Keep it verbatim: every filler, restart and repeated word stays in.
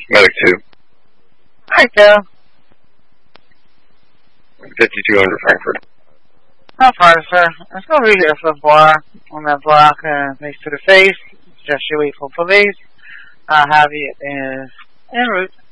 Medic two. Hi, Joe. fifty-two hundred Frankfurt. How far, sir? It's going to be here for a bar on that block, uh, next to the face. Just you wait for police. I'll have you in, en route.